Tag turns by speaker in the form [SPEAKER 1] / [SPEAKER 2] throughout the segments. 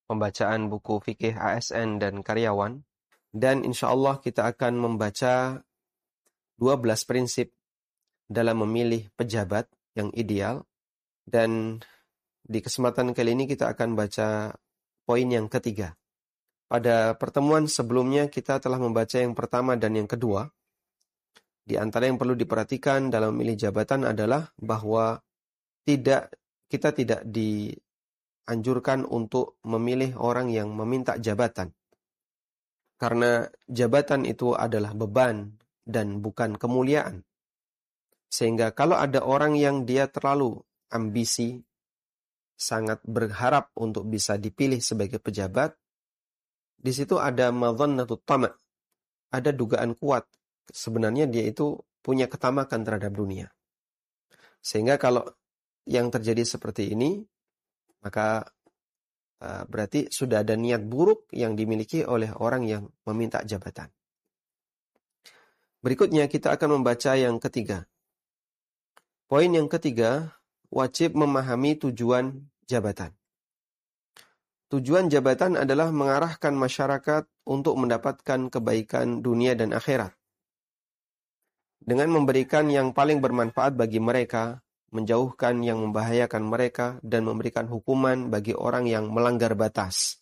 [SPEAKER 1] pembacaan buku fikih ASN dan karyawan. Dan insya Allah kita akan membaca 12 prinsip dalam memilih pejabat yang ideal. Dan di kesempatan kali ini kita akan baca poin yang ketiga. Pada pertemuan sebelumnya kita telah membaca yang pertama dan yang kedua. Di antara yang perlu diperhatikan dalam memilih jabatan adalah bahwa kita tidak dianjurkan untuk memilih orang yang meminta jabatan. Karena jabatan itu adalah beban dan bukan kemuliaan. Sehingga kalau ada orang yang dia terlalu ambisi, sangat berharap untuk bisa dipilih sebagai pejabat, di situ ada madhannatut tama', ada dugaan kuat. Sebenarnya dia itu punya ketamakan terhadap dunia. Sehingga kalau yang terjadi seperti ini, maka berarti sudah ada niat buruk yang dimiliki oleh orang yang meminta jabatan. Berikutnya kita akan membaca yang ketiga. Poin yang ketiga, wajib memahami tujuan jabatan. Tujuan jabatan adalah mengarahkan masyarakat untuk mendapatkan kebaikan dunia dan akhirat. Dengan memberikan yang paling bermanfaat bagi mereka, menjauhkan yang membahayakan mereka, dan memberikan hukuman bagi orang yang melanggar batas.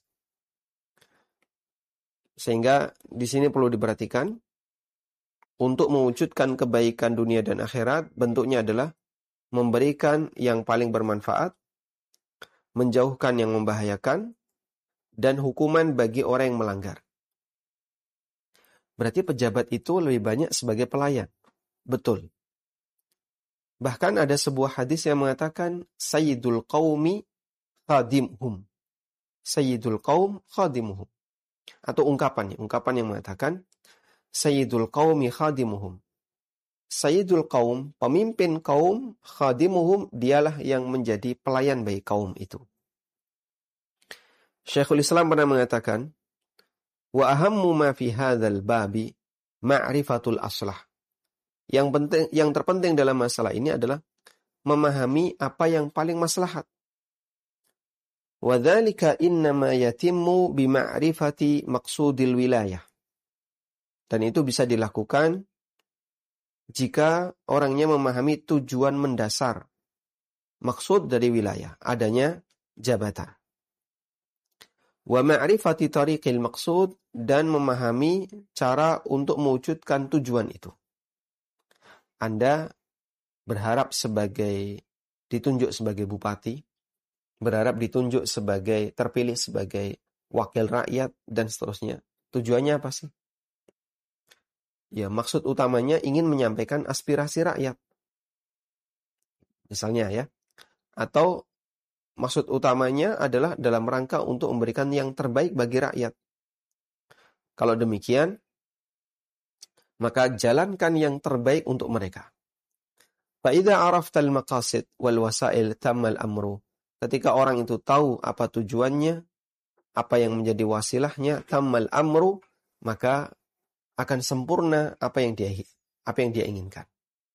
[SPEAKER 1] Sehingga di sini perlu diperhatikan, untuk mewujudkan kebaikan dunia dan akhirat, bentuknya adalah memberikan yang paling bermanfaat, menjauhkan yang membahayakan, dan hukuman bagi orang yang melanggar. Berarti pejabat itu lebih banyak sebagai pelayan. Betul. Bahkan ada sebuah hadis yang mengatakan Sayyidul Qawmi Khadimuhum. Sayyidul Qawm Khadimuhum. Atau ungkapan yang mengatakan Sayyidul Qawmi Khadimuhum. Sayyidul Qawm, pemimpin kaum, Khadimuhum, dialah yang menjadi pelayan bagi kaum itu. Syekhul Islam pernah mengatakan, wa ahammu ma fi hadzal babi ma'rifatul aslah. Yang terpenting dalam masalah ini adalah memahami apa yang paling maslahat. Wa dzalika innama yatimmu bi ma'rifati maqsudil wilayah. Dan itu bisa dilakukan jika orangnya memahami tujuan mendasar, maksud dari wilayah, adanya jabatan. Wa ma'rifati tariqil maqsud, dan memahami cara untuk mewujudkan tujuan itu. Anda berharap ditunjuk sebagai bupati, berharap ditunjuk terpilih sebagai wakil rakyat, dan seterusnya. Tujuannya apa sih? Ya, maksud utamanya ingin menyampaikan aspirasi rakyat. Misalnya ya. Atau maksud utamanya adalah dalam rangka untuk memberikan yang terbaik bagi rakyat. Kalau demikian, maka jalankan yang terbaik untuk mereka. Fa'idha araftal maqasid wal wasail tammal amru. Ketika orang itu tahu apa tujuannya, apa yang menjadi wasilahnya, tammal amru, maka akan sempurna apa yang dia inginkan.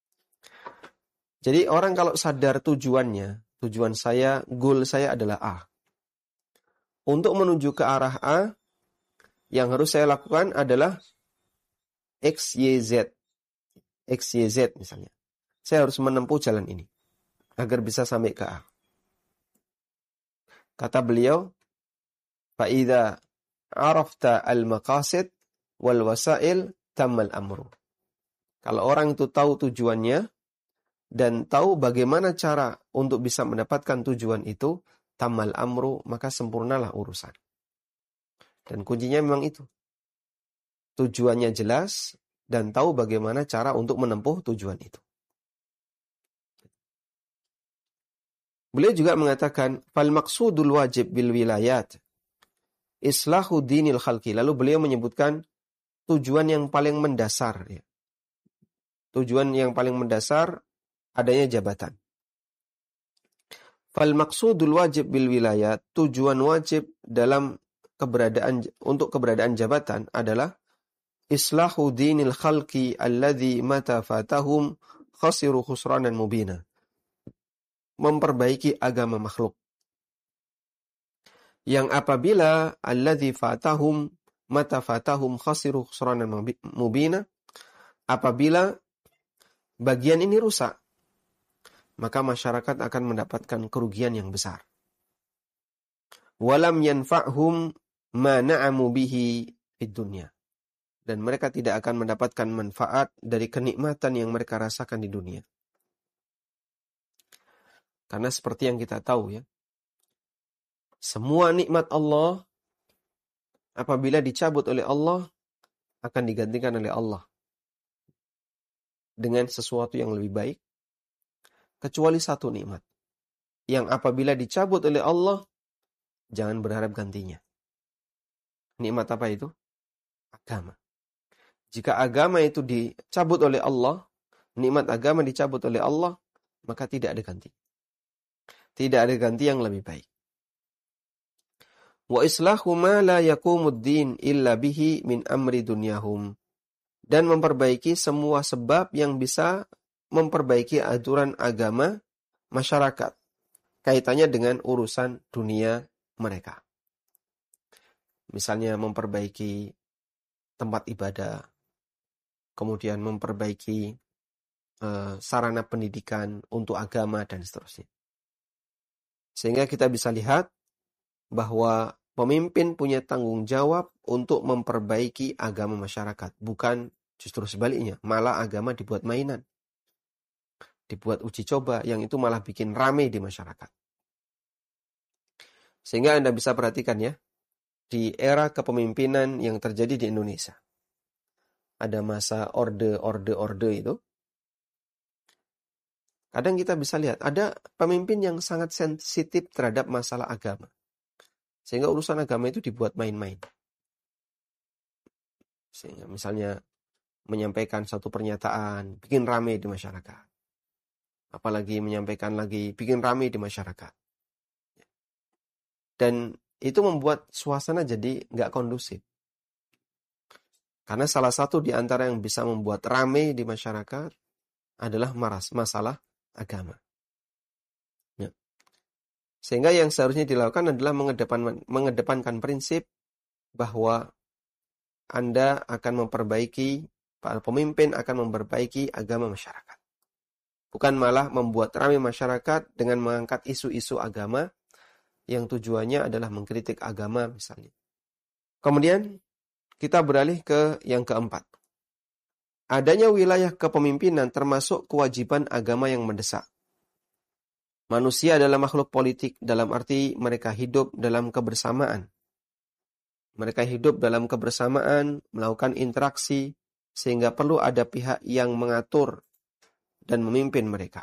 [SPEAKER 1] Jadi orang kalau sadar tujuannya, tujuan saya, goal saya adalah A. Untuk menuju ke arah A, yang harus saya lakukan adalah X, Y, Z. X, Y, Z misalnya. Saya harus menempuh jalan ini agar bisa sampai ke A. Kata beliau, فَإِذَا عَرَفْتَ الْمَقَاصِدِ وَالْوَسَائِلِ تَمَّ الْأَمْرُ. Kalau orang itu tahu tujuannya dan tahu bagaimana cara untuk bisa mendapatkan tujuan itu, tamal amru, maka sempurnalah urusan. Dan kuncinya memang itu. Tujuannya jelas dan tahu bagaimana cara untuk menempuh tujuan itu. Beliau juga mengatakan, fal maqsudul wajib bil wilayat islahu dinil khalqi. Lalu beliau menyebutkan tujuan yang paling mendasar. Ya. Tujuan yang paling mendasar adanya jabatan. Fal maqsudul wajib bil wilayat, tujuan wajib untuk keberadaan jabatan adalah islahu dinil khalqi alladhi mata fatahum khasiru khusranan mubina. Memperbaiki agama makhluk Yang apabila alladzi fatahum mata fatahum khasiru khusranan mubina, apabila bagian ini rusak, maka masyarakat akan mendapatkan kerugian yang besar. Walam yanfa'hum ma na'amu bihi fid dunya. Dan mereka tidak akan mendapatkan manfaat dari kenikmatan yang mereka rasakan di dunia. Karena seperti yang kita tahu ya, semua nikmat Allah apabila dicabut oleh Allah akan digantikan oleh Allah dengan sesuatu yang lebih baik, kecuali satu nikmat yang apabila dicabut oleh Allah jangan berharap gantinya. Nikmat apa itu? Agama. Jika agama itu dicabut oleh Allah, nikmat agama dicabut oleh Allah, maka tidak ada ganti. Tidak ada ganti yang lebih baik. Wa islahu ma la yaqumuddin illa bihi min amri dunyahum. Dan memperbaiki semua sebab yang bisa memperbaiki aturan agama masyarakat. Kaitannya dengan urusan dunia mereka. Misalnya memperbaiki tempat ibadah, kemudian memperbaiki sarana pendidikan untuk agama dan seterusnya. Sehingga kita bisa lihat bahwa pemimpin punya tanggung jawab untuk memperbaiki agama masyarakat. Bukan justru sebaliknya, malah agama dibuat mainan. Dibuat uji coba, yang itu malah bikin rame di masyarakat. Sehingga Anda bisa perhatikan ya, di era kepemimpinan yang terjadi di Indonesia. Ada masa orde itu. Kadang kita bisa lihat, ada pemimpin yang sangat sensitif terhadap masalah agama. Sehingga urusan agama itu dibuat main-main. Sehingga misalnya menyampaikan satu pernyataan, bikin rame di masyarakat. Apalagi menyampaikan lagi, bikin rame di masyarakat. Dan itu membuat suasana jadi nggak kondusif. Karena salah satu di antara yang bisa membuat rame di masyarakat adalah masalah agama. Ya. Sehingga yang seharusnya dilakukan adalah mengedepankan prinsip bahwa Anda akan memperbaiki, para pemimpin akan memperbaiki agama masyarakat. Bukan malah membuat rame masyarakat dengan mengangkat isu-isu agama yang tujuannya adalah mengkritik agama misalnya. Kemudian kita beralih ke yang keempat. Adanya wilayah kepemimpinan termasuk kewajiban agama yang mendesak. Manusia adalah makhluk politik dalam arti mereka hidup dalam kebersamaan. Mereka hidup dalam kebersamaan, melakukan interaksi, sehingga perlu ada pihak yang mengatur dan memimpin mereka.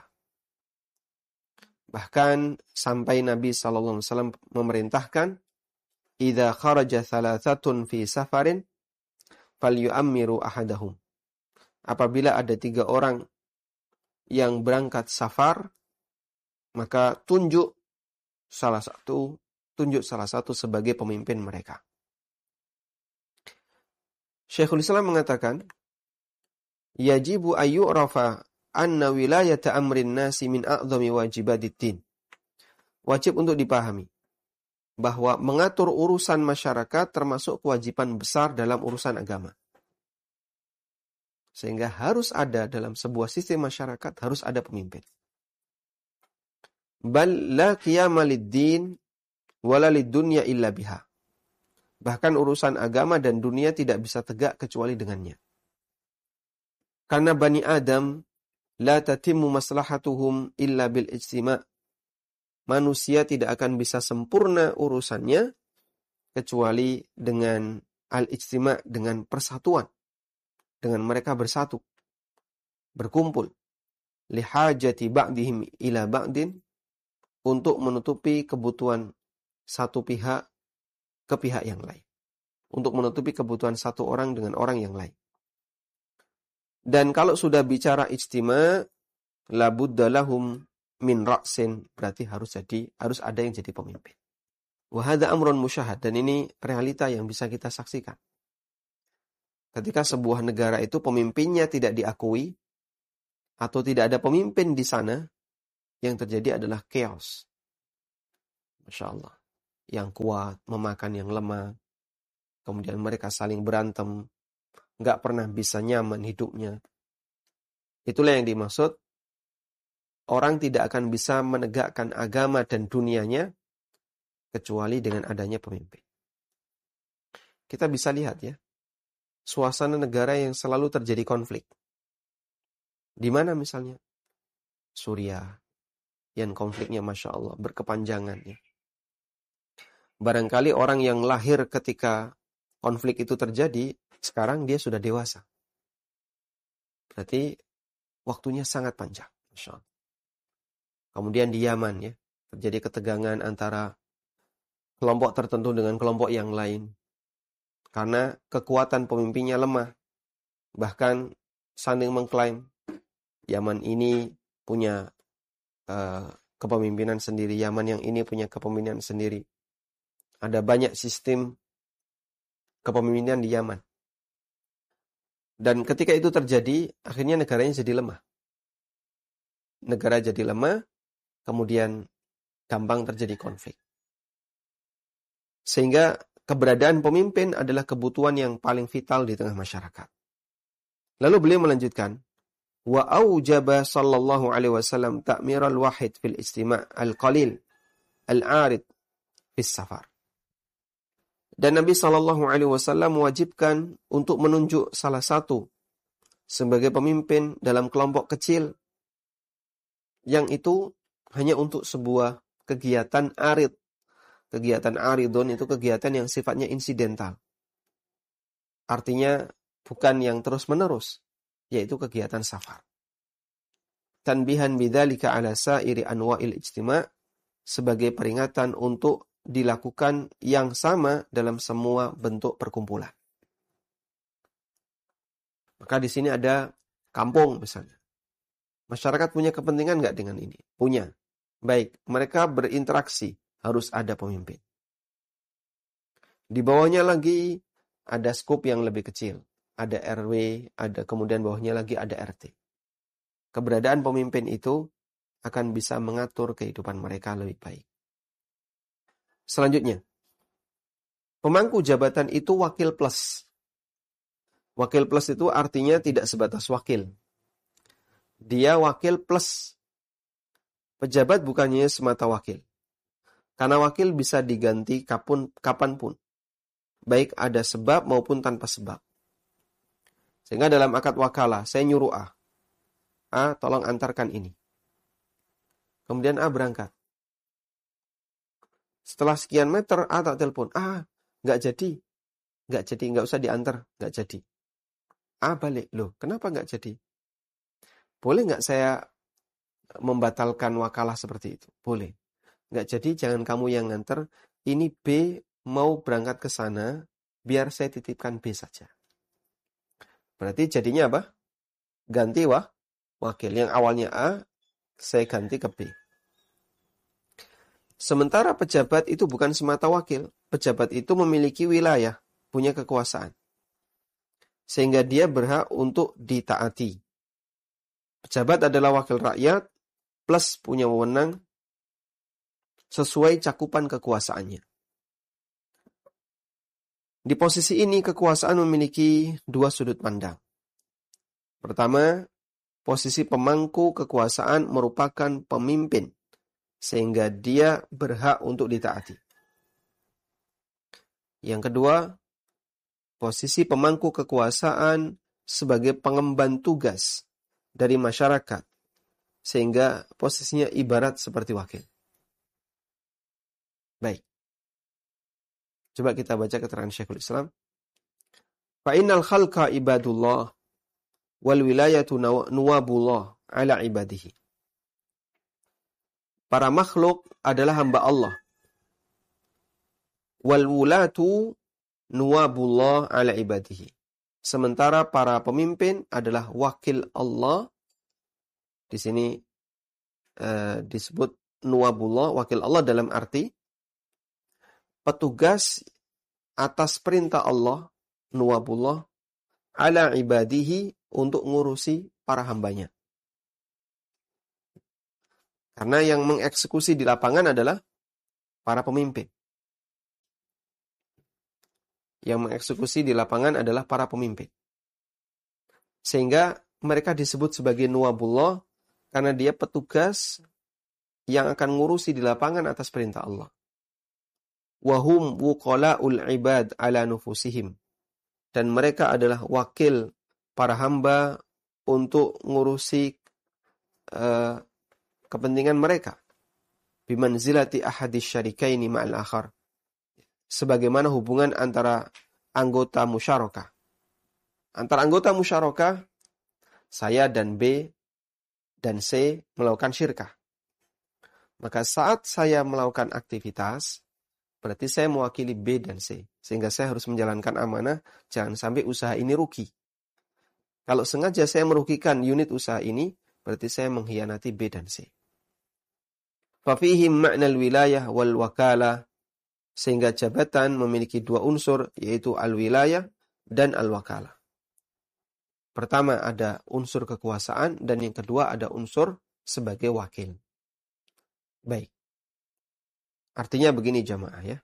[SPEAKER 1] Bahkan sampai Nabi SAW memerintahkan, "Idza kharaja thalathatun fi safarin, falyu'ammiru ahadahum." Apabila ada 3 orang yang berangkat safar, maka tunjuk salah satu sebagai pemimpin mereka. Syekhul Islam mengatakan, yajibu ayyurafa anna wilayata amrin nasi min a'zami wajibadiddin. Wajib untuk dipahami bahwa mengatur urusan masyarakat termasuk kewajiban besar dalam urusan agama. Sehingga harus ada dalam sebuah sistem masyarakat, harus ada pemimpin. Bal la qiyama lid-din wala lid-dunya illa biha. Bahkan urusan agama dan dunia tidak bisa tegak kecuali dengannya. Karena Bani Adam la tatimmu maslahatuhum illa bil ijtima'. Manusia tidak akan bisa sempurna urusannya kecuali dengan al-ijtima', dengan persatuan. Dengan mereka bersatu, berkumpul. Lihajati ba'dihim ila ba'din, untuk menutupi kebutuhan satu pihak ke pihak yang lain. Untuk menutupi kebutuhan satu orang dengan orang yang lain. Dan kalau sudah bicara ijtima', labudda lahum min ra'sin, berarti harus ada yang jadi pemimpin. Wa hadza amrun musyahad, dan ini realita yang bisa kita saksikan. Ketika sebuah negara itu pemimpinnya tidak diakui atau tidak ada pemimpin di sana, yang terjadi adalah chaos. Masya Allah. yang kuat memakan yang lemah, kemudian mereka saling berantem, nggak pernah bisa nyaman hidupnya. Itulah yang dimaksud, orang tidak akan bisa menegakkan agama dan dunianya kecuali dengan adanya pemimpin. Kita bisa lihat ya, suasana negara yang selalu terjadi konflik. Di mana misalnya? Suriah, yang konfliknya Masya Allah berkepanjangan ya. Barangkali orang yang lahir ketika konflik itu terjadi, sekarang dia sudah dewasa. Berarti waktunya sangat panjang. Masya Allah. Kemudian di Yaman ya, terjadi ketegangan antara kelompok tertentu dengan kelompok yang lain. Karena kekuatan pemimpinnya lemah. Bahkan saling mengklaim Yaman ini punya kepemimpinan sendiri, Yaman yang ini punya kepemimpinan sendiri. Ada banyak sistem kepemimpinan di Yaman. Dan ketika itu terjadi, akhirnya negaranya jadi lemah. Negara jadi lemah, kemudian gampang terjadi konflik. Sehingga keberadaan pemimpin adalah kebutuhan yang paling vital di tengah masyarakat. Lalu beliau melanjutkan, wa aujaba sallallahu alaihi wasallam ta'miral wahid fil istima' al-qalil al-arid fis safar. Dan Nabi sallallahu alaihi wasallam mewajibkan untuk menunjuk salah satu sebagai pemimpin dalam kelompok kecil yang itu hanya untuk sebuah kegiatan arid. Kegiatan aridun itu kegiatan yang sifatnya insidental. Artinya bukan yang terus-menerus, yaitu kegiatan safar. Tanbihan bidzalika ala sairi anwa'il ijtima' sebagai peringatan untuk dilakukan yang sama dalam semua bentuk perkumpulan. Maka di sini ada kampung misalnya. Masyarakat punya kepentingan nggak dengan ini? Punya. Baik, mereka berinteraksi, harus ada pemimpin. Di bawahnya lagi ada skup yang lebih kecil. Ada RW, ada kemudian bawahnya lagi ada RT. Keberadaan pemimpin itu akan bisa mengatur kehidupan mereka lebih baik. Selanjutnya, pemangku jabatan itu wakil plus. Wakil plus itu artinya tidak sebatas wakil. Dia wakil plus. Pejabat bukannya semata wakil. Karena wakil bisa diganti kapanpun. Baik ada sebab maupun tanpa sebab. Sehingga dalam akad wakalah, saya nyuruh A. A, tolong antarkan ini. Kemudian A berangkat. Setelah sekian meter, A tak telepon. Nggak jadi. Nggak usah diantar. Nggak jadi. A balik. Loh, kenapa nggak jadi? Boleh nggak saya membatalkan wakalah seperti itu? Boleh. Nggak jadi, jangan kamu yang nganter. Ini B mau berangkat ke sana, biar saya titipkan B saja. Berarti jadinya apa? Ganti wakil. Yang awalnya A, saya ganti ke B. Sementara pejabat itu bukan semata wakil. Pejabat itu memiliki wilayah, punya kekuasaan. Sehingga dia berhak untuk ditaati. Pejabat adalah wakil rakyat, plus punya wewenang sesuai cakupan kekuasaannya. Di posisi ini kekuasaan memiliki dua sudut pandang. Pertama, posisi pemangku kekuasaan merupakan pemimpin, sehingga dia berhak untuk ditaati. Yang kedua, posisi pemangku kekuasaan sebagai pengemban tugas dari masyarakat, sehingga posisinya ibarat seperti wakil. Baik. Coba kita baca keterangan Syekhul Islam. Fa'innal khalqa ibadullah wal wilayatu nuwabullah ala ibadihi. Para makhluk adalah hamba Allah. Wal wulatu nuwabullah ala ibadihi. Sementara para pemimpin adalah wakil Allah. Di sini disebut nuwabullah, wakil Allah dalam arti petugas atas perintah Allah, nuwabullah, ala ibadihi, untuk ngurusi para hambanya. Karena yang mengeksekusi di lapangan adalah para pemimpin. Yang mengeksekusi di lapangan adalah para pemimpin. Sehingga mereka disebut sebagai nuwabullah karena dia petugas yang akan ngurusi di lapangan atas perintah Allah. Wahum wuqala'ul ibad ala nufusihim. Dan mereka adalah wakil para hamba untuk ngurusi kepentingan mereka. Bimanzilati ahadis syarikaini ma'al akhar. Sebagaimana hubungan antara anggota musyarakah. Antara anggota musyarakah, saya dan B dan C melakukan syirkah. Maka saat saya melakukan aktivitas, berarti saya mewakili B dan C. Sehingga saya harus menjalankan amanah, jangan sampai usaha ini rugi. Kalau sengaja saya merugikan unit usaha ini, berarti saya mengkhianati B dan C. Fafihim ma'nal wilayah wal wakalah. Sehingga jabatan memiliki dua unsur, yaitu al-wilayah dan al-wakalah. Pertama ada unsur kekuasaan, dan yang kedua ada unsur sebagai wakil. Baik. Artinya begini jamaah ya.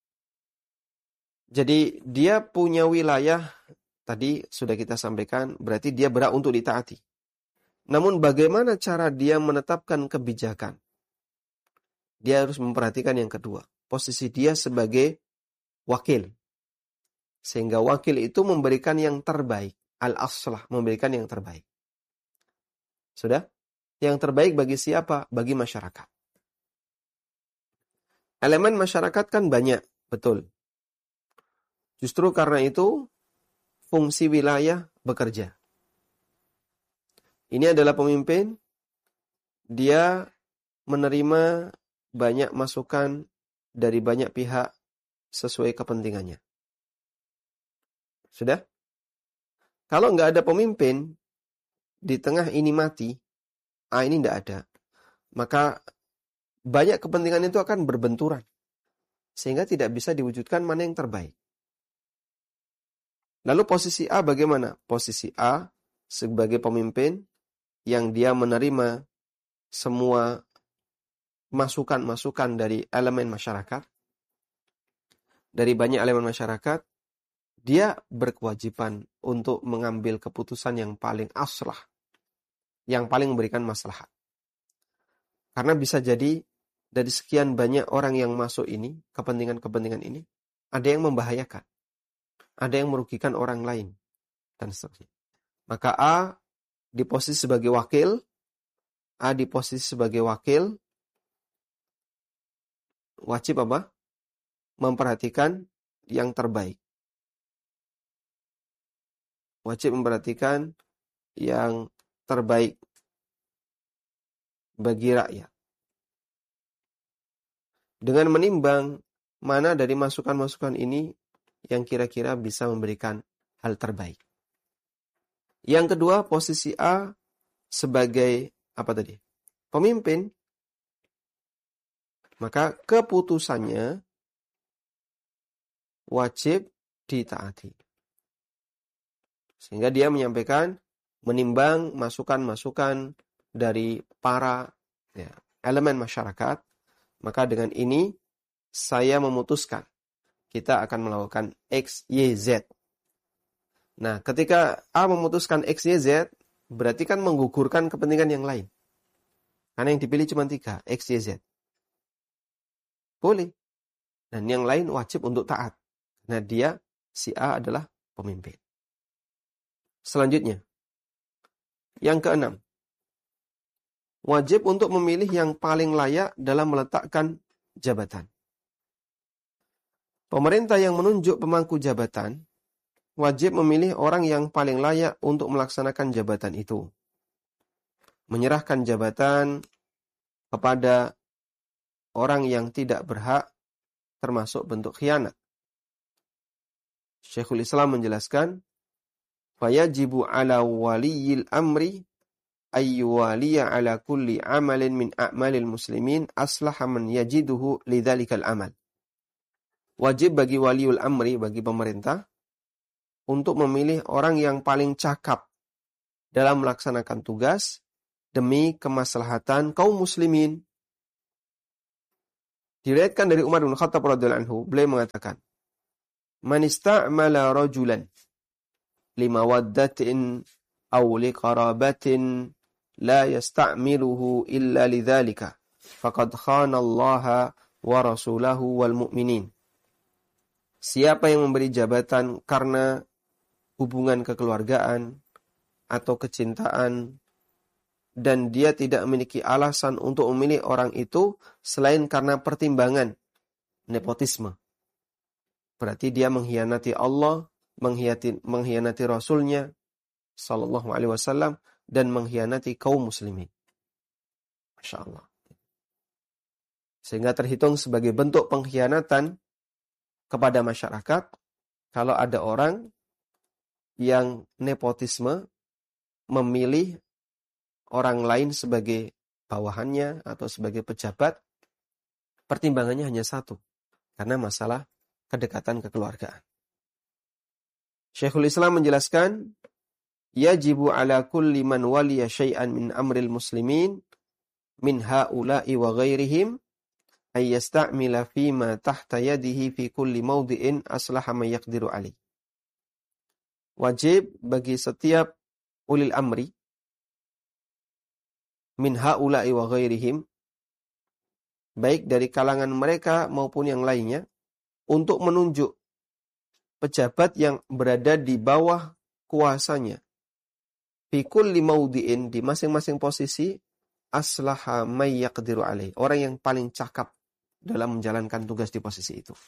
[SPEAKER 1] Jadi dia punya wilayah, tadi sudah kita sampaikan, berarti dia berhak untuk ditaati. Namun bagaimana cara dia menetapkan kebijakan? Dia harus memperhatikan yang kedua, posisi dia sebagai wakil. Sehingga wakil itu memberikan yang terbaik. Al-aslah, memberikan yang terbaik. Sudah? Yang terbaik bagi siapa? Bagi masyarakat. Elemen masyarakat kan banyak, betul. Justru karena itu, fungsi wilayah bekerja. Ini adalah pemimpin, dia menerima banyak masukan dari banyak pihak sesuai kepentingannya. Sudah? Kalau nggak ada pemimpin, di tengah ini mati, ini nggak ada. Maka banyak kepentingan itu akan berbenturan. Sehingga tidak bisa diwujudkan mana yang terbaik. Lalu posisi A bagaimana? Posisi A sebagai pemimpin yang dia menerima semua masukan-masukan dari elemen masyarakat. Dari banyak elemen masyarakat, dia berkewajiban untuk mengambil keputusan yang paling aslah. Yang paling memberikan maslahat. Karena bisa jadi dari sekian banyak orang yang masuk ini, kepentingan-kepentingan ini, ada yang membahayakan. Ada yang merugikan orang lain. Dan seterusnya. Maka A di posisi sebagai wakil. A di posisi sebagai wakil. Wajib apa? Memperhatikan yang terbaik. Wajib memperhatikan yang terbaik bagi rakyat. Dengan menimbang mana dari masukan-masukan ini yang kira-kira bisa memberikan hal terbaik. Yang kedua, posisi A sebagai apa tadi? Pemimpin. Maka keputusannya wajib ditaati. Sehingga dia menyampaikan, menimbang masukan-masukan dari para elemen masyarakat. Maka dengan ini saya memutuskan kita akan melakukan X, Y, Z. Nah, ketika A memutuskan X, Y, Z, berarti kan menggugurkan kepentingan yang lain. Karena yang dipilih cuma 3, X, Y, Z. Boleh. Dan yang lain wajib untuk taat. Nah, dia, si A adalah pemimpin. Selanjutnya, yang keenam. Wajib untuk memilih yang paling layak dalam meletakkan jabatan. Pemerintah yang menunjuk pemangku jabatan wajib memilih orang yang paling layak untuk melaksanakan jabatan itu. Menyerahkan jabatan kepada orang yang tidak berhak termasuk bentuk khianat. Syekhul Islam menjelaskan, fayajibu ala waliyil amri ayyuwaliya ala kulli amalin min a'malil muslimin aslaha man yajiduhu lidzalikal amal. Wajib bagi waliul amri, bagi pemerintah, untuk memilih orang yang paling cakap dalam melaksanakan tugas demi kemaslahatan kaum muslimin. Diriwayatkan dari Umar bin Khattab radhiyallahu anhu, beliau mengatakan, Man ista'mala rajulan limawaddatin aw liqarabatin la yasta'miluhu illa lidzalika faqad khana Allah wa rasulahu wal mu'minin. Siapa yang memberi jabatan karena hubungan kekeluargaan atau kecintaan dan dia tidak memiliki alasan untuk memilih orang itu selain karena pertimbangan nepotisme, berarti dia mengkhianati Allah, mengkhianati Rasulnya sallallahu alaihi wasallam dan mengkhianati kaum muslimin. Masya Allah. Sehingga terhitung sebagai bentuk pengkhianatan kepada masyarakat kalau ada orang yang nepotisme memilih orang lain sebagai bawahannya atau sebagai pejabat, pertimbangannya hanya satu, karena masalah kedekatan kekeluargaan. Syekhul Islam menjelaskan, yajibu ala kulli man waliya syai'an min amril muslimin min haula'i wa ghairihim ay yasta'mila fima tahta yadihi fi kulli mawdi'in aslaha man yaqdiru alaih. Wajib bagi setiap ulil amri min haula'i wa ghairihim, baik dari kalangan mereka maupun yang lainnya, untuk menunjuk pejabat yang berada di bawah kuasanya. Fi kulli mawdi'in, di masing-masing posisi, aslaha may yaqdiru alaih, orang yang paling cakap dalam menjalankan tugas di posisi itu.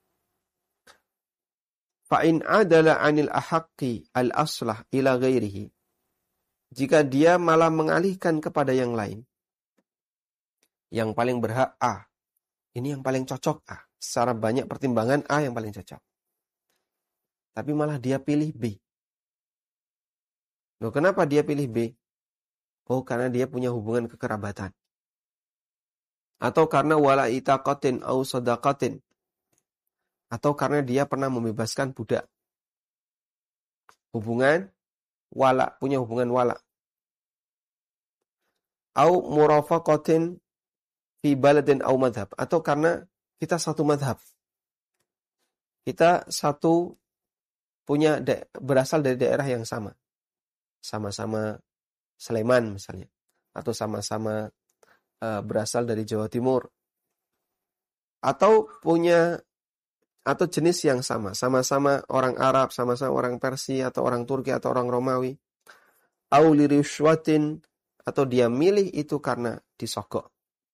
[SPEAKER 1] Fa in adala 'anil ahaqqi al-aslah ila ghairihi, jika dia malah mengalihkan kepada yang lain, yang paling berhak A, ini yang paling cocok A, secara banyak pertimbangan A yang paling cocok, tapi malah dia pilih B. Loh, kenapa dia pilih B? Oh, karena dia punya hubungan kekerabatan, atau karena wala itaqatin au sadaqatin, atau karena dia pernah membebaskan budak. Hubungan wala, punya hubungan wala. Au murafaqatin fi baladin au madhab, atau karena kita satu madhab. Kita satu punya berasal dari daerah yang sama. Sama-sama Sleman misalnya, atau sama-sama berasal dari Jawa Timur. Atau punya atau jenis yang sama, sama-sama orang Arab, sama-sama orang Persia, atau orang Turki, atau orang Romawi. Au lirishwatin, atau dia milih itu karena disogok.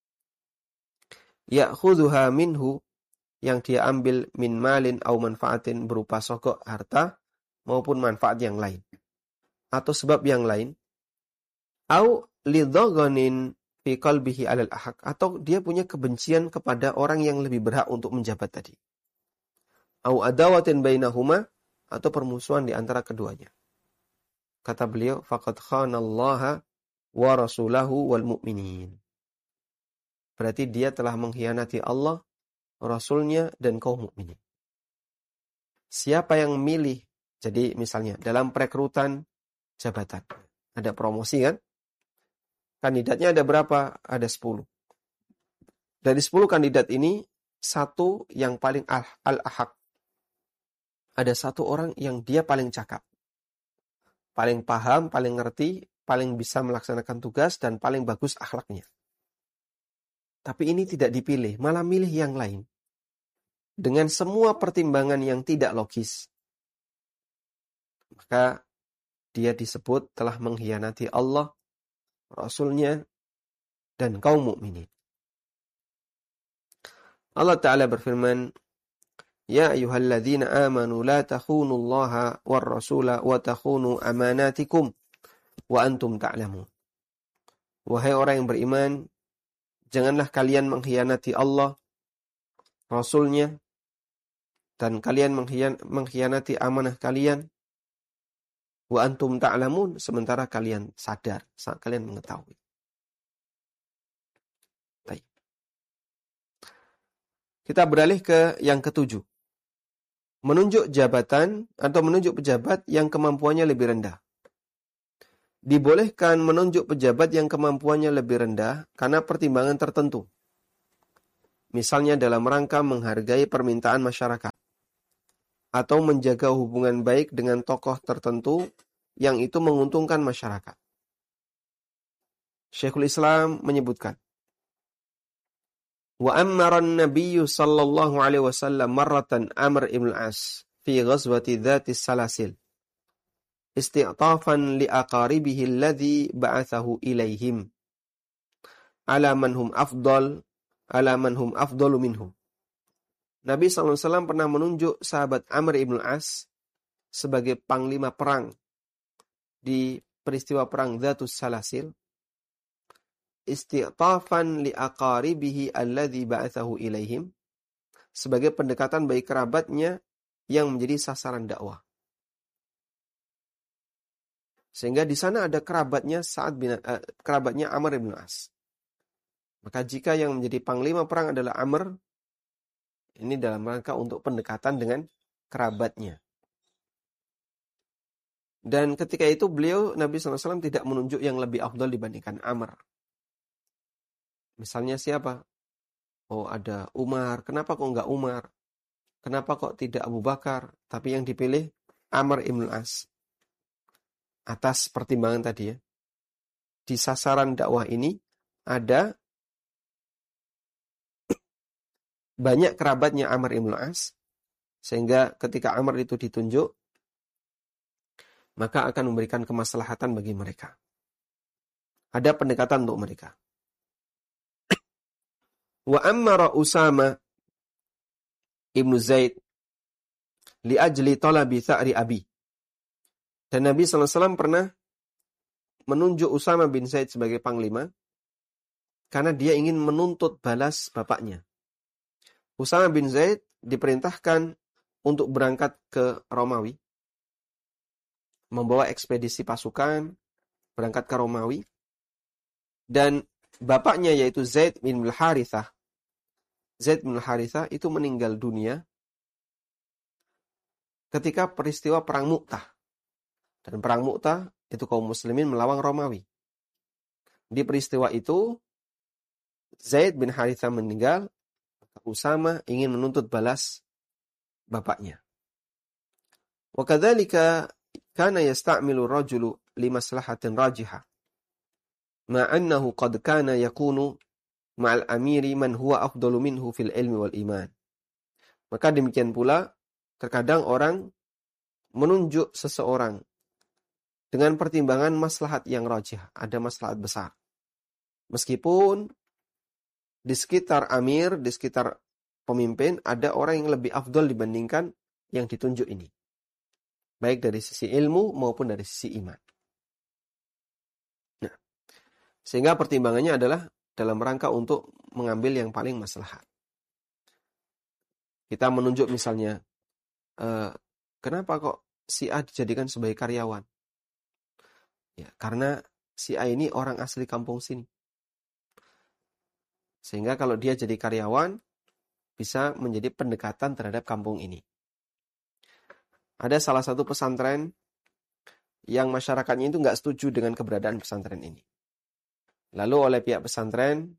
[SPEAKER 1] Ya'khudhuha minhu, yang dia ambil min malin au manfaatin, berupa sogok harta maupun manfaat yang lain, atau sebab yang lain. Au lidhaghanin fi qalbihi 'alal ahaq, atau dia punya kebencian kepada orang yang lebih berhak untuk menjabat tadi. Au adawatin bainahuma, atau permusuhan di antara keduanya. Kata beliau, faqad khanallaha wa rasulahu wal mu'minin. Berarti dia telah mengkhianati Allah, Rasulnya, dan kaum mukminin. Siapa yang milih, jadi misalnya dalam perekrutan jabatan, ada promosi kan? Kandidatnya ada berapa? Ada 10. Dari 10 kandidat ini, satu yang paling al-ahaq. Ada satu orang yang dia paling cakap, paling paham, paling ngerti, paling bisa melaksanakan tugas, dan paling bagus akhlaknya. Tapi ini tidak dipilih, malah milih yang lain. Dengan semua pertimbangan yang tidak logis. Maka dia disebut telah mengkhianati Allah, Rasulnya, dan kaum mukminin. Allah Ta'ala berfirman, Ya ayyuhalladzina amanu la takhunullaha war rasula wa takhunu amanatikum wa antum ta'lamun. Wahai orang yang beriman, janganlah kalian mengkhianati Allah, Rasulnya, dan kalian mengkhianati amanah kalian. Wa antum ta'lamun, sementara kalian sadar, kalian mengetahui. Baik. Kita beralih ke yang ketujuh. Menunjuk jabatan atau menunjuk pejabat yang kemampuannya lebih rendah. Dibolehkan menunjuk pejabat yang kemampuannya lebih rendah karena pertimbangan tertentu. Misalnya dalam rangka menghargai permintaan masyarakat. atau menjaga hubungan baik dengan tokoh tertentu yang itu menguntungkan masyarakat. Syekhul Islam menyebutkan, wa ammara an-nabiyyu sallallahu alaihi wasallam marratan Amr ibn al-As fi ghazwati dhatis salasil isti'tafan li aqaribihi alladhi ba'athahu ilaihim ala man hum afdalu minhum. Nabi SAW pernah menunjuk sahabat Amr ibn al-As sebagai panglima perang di peristiwa perang Dhatus Salasil, isti'tafan li aqaribihi alladhi ba'athahu ilaihim, sebagai pendekatan bagi kerabatnya yang menjadi sasaran dakwah. Sehingga di sana ada kerabatnya kerabatnya Amr bin As. Maka jika yang menjadi panglima perang adalah Amr, ini dalam rangka untuk pendekatan dengan kerabatnya. Dan ketika itu beliau, Nabi SAW tidak menunjuk yang lebih afdal dibandingkan Amr. Misalnya siapa? Oh, ada Umar. Kenapa kok enggak Umar? Kenapa kok tidak Abu Bakar? Tapi yang dipilih Amr ibn As. Atas pertimbangan tadi ya. Di sasaran dakwah ini ada banyak kerabatnya Amr ibn As, sehingga ketika Amr itu ditunjuk, maka akan memberikan kemaslahatan bagi mereka. Ada pendekatan untuk mereka. Wa ammara Usama ibn Zaid li ajli talabi tha'ri abi. Dan Nabi SAW pernah menunjuk Usama bin Zaid sebagai panglima karena dia ingin menuntut balas bapaknya. Usama bin Zaid diperintahkan untuk berangkat ke Romawi, membawa ekspedisi pasukan, berangkat ke Romawi, dan bapaknya yaitu Zaid bin al-Harithah. Zaid bin al-Harithah itu meninggal dunia ketika peristiwa Perang Mu'tah. Dan Perang Mu'tah itu kaum muslimin melawan Romawi. Di peristiwa itu, Zaid bin Harithah meninggal, Usama ingin menuntut balas bapaknya. Wa kadzalika kana yasta'milu rajulu li maslahatin rajihah. Ma annahu qad kana yakunu ma'al amiri man huwa afdalu minhu fil ilmi wal iman. Maka demikian pula terkadang orang menunjuk seseorang dengan pertimbangan maslahat yang rajih, ada maslahat besar. Meskipun di sekitar amir, di sekitar pemimpin, ada orang yang lebih afdal dibandingkan yang ditunjuk ini. Baik dari sisi ilmu maupun dari sisi iman. Nah, sehingga pertimbangannya adalah dalam rangka untuk mengambil yang paling maslahat. Kita menunjuk misalnya, kenapa kok si A dijadikan sebagai karyawan? Ya, karena si A ini orang asli kampung sini. Sehingga kalau dia jadi karyawan, bisa menjadi pendekatan terhadap kampung ini. Ada salah satu pesantren yang masyarakatnya itu nggak setuju dengan keberadaan pesantren ini. Lalu oleh pihak pesantren,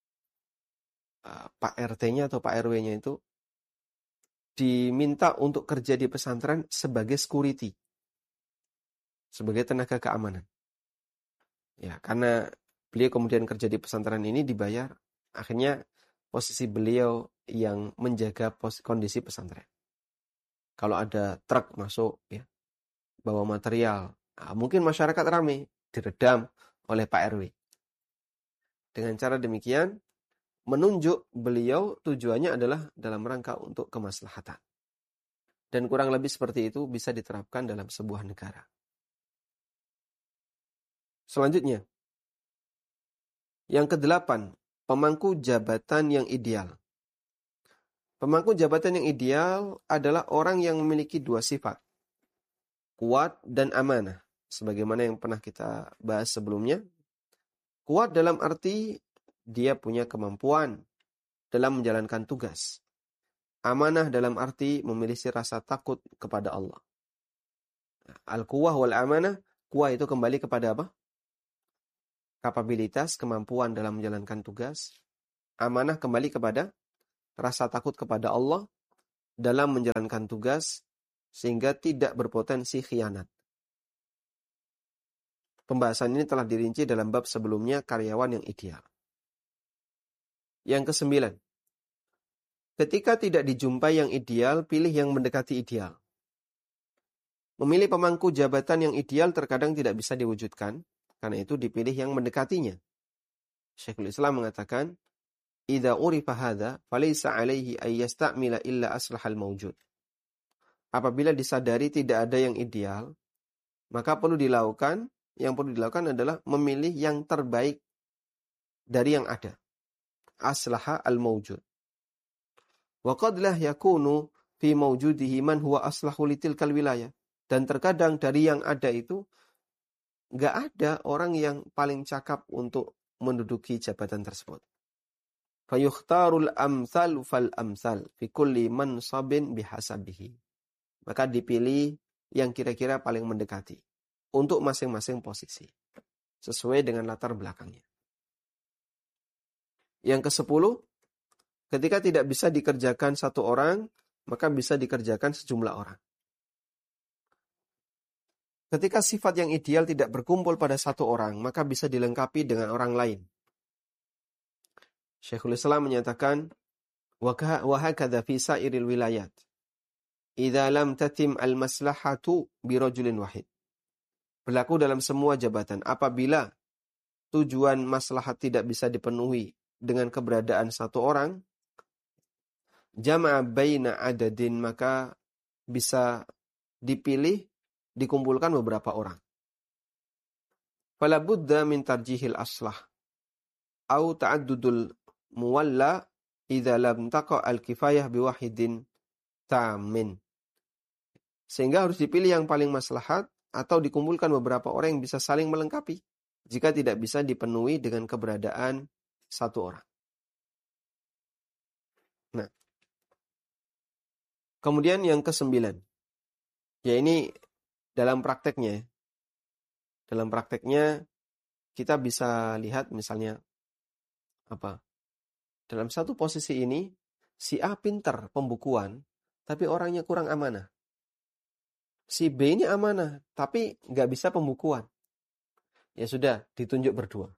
[SPEAKER 1] Pak RT-nya atau Pak RW-nya itu diminta untuk kerja di pesantren sebagai security, sebagai tenaga keamanan. Ya, karena beliau kemudian kerja di pesantren ini dibayar, akhirnya posisi beliau yang menjaga kondisi pesantren. Kalau ada truk masuk, ya, bawa material, mungkin masyarakat ramai, diredam oleh Pak RW. Dengan cara demikian, menunjuk beliau tujuannya adalah dalam rangka untuk kemaslahatan. Dan kurang lebih seperti itu bisa diterapkan dalam sebuah negara. Selanjutnya, yang ke-8, pemangku jabatan yang ideal. Pemangku jabatan yang ideal adalah orang yang memiliki dua sifat, kuat dan amanah. Sebagaimana yang pernah kita bahas sebelumnya, kuat dalam arti dia punya kemampuan dalam menjalankan tugas. Amanah dalam arti memiliki rasa takut kepada Allah. Al-quwah wal amanah, kuwah itu kembali kepada apa? Kapabilitas, kemampuan dalam menjalankan tugas. Amanah kembali kepada rasa takut kepada Allah dalam menjalankan tugas sehingga tidak berpotensi khianat. Pembahasan ini telah dirinci dalam bab sebelumnya, karyawan yang ideal. Yang kesembilan, ketika tidak dijumpai yang ideal, pilih yang mendekati ideal. Memilih pemangku jabatan yang ideal terkadang tidak bisa diwujudkan, karena itu dipilih yang mendekatinya. Syekhul Islam mengatakan, "Idza urifa hadza, falaysa 'alaihi ay yasta'mila illa aslahal mawjud." Apabila disadari tidak ada yang ideal, maka yang perlu dilakukan adalah memilih yang terbaik dari yang ada. Aslaha al-mawjud. Wa qad la yakunu fi mawjudihi man huwa aslahu litilkal wilayah. Dan terkadang dari yang ada itu nggak ada orang yang paling cakap untuk menduduki jabatan tersebut. Fayukhtarul amsal fal amsal fi kulli mansabin bihasabihi. Maka dipilih yang kira-kira paling mendekati untuk masing-masing posisi sesuai dengan latar belakangnya. Yang ke-10, ketika tidak bisa dikerjakan satu orang, maka bisa dikerjakan sejumlah orang. Ketika sifat yang ideal tidak berkumpul pada satu orang, maka bisa dilengkapi dengan orang lain. Syekhul Islam menyatakan, wa hakadha fi sa'iril wilayat. Idza lam tatim al-maslahatu bi rajulin wahid. Berlaku dalam semua jabatan. Apabila tujuan maslahat tidak bisa dipenuhi dengan keberadaan satu orang, jama'a baina adadin, maka bisa dikumpulkan beberapa orang. Fala budda min tarjihil aslah au ta'addudul muwalla idza lam taqa al-kifayah biwahidin tamin. Sehingga harus dipilih yang paling maslahat atau dikumpulkan beberapa orang yang bisa saling melengkapi jika tidak bisa dipenuhi dengan keberadaan satu orang. Nah, kemudian yang ke-9, ya ini dalam prakteknya kita bisa lihat misalnya dalam satu posisi ini si A pinter pembukuan tapi orangnya kurang amanah. Si B ini amanah, tapi nggak bisa pembukuan. Ya sudah, ditunjuk berdua.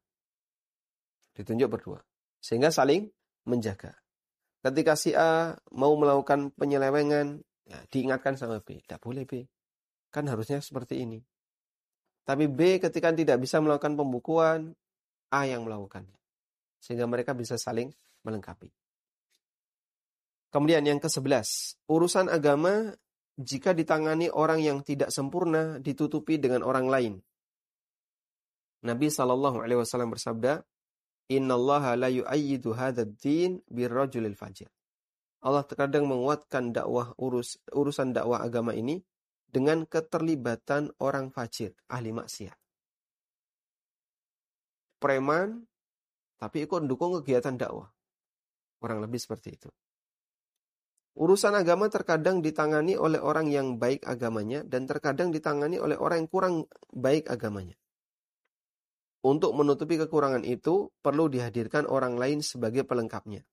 [SPEAKER 1] Sehingga saling menjaga. Ketika si A mau melakukan penyelewengan, ya, diingatkan sama B. Tidak boleh B, kan harusnya seperti ini. Tapi B ketika tidak bisa melakukan pembukuan, A yang melakukannya. Sehingga mereka bisa saling melengkapi. Kemudian yang ke-11, urusan agama jika ditangani orang yang tidak sempurna, ditutupi dengan orang lain. Nabi SAW bersabda, "Innallaha la yu'ayyidu hadzal din birrajulil fajir." Allah terkadang menguatkan urusan dakwah agama ini dengan keterlibatan orang fajir, ahli maksiat. Preman, tapi ikut mendukung kegiatan dakwah. Kurang lebih seperti itu. Urusan agama terkadang ditangani oleh orang yang baik agamanya dan terkadang ditangani oleh orang yang kurang baik agamanya. Untuk menutupi kekurangan itu, perlu dihadirkan orang lain sebagai pelengkapnya.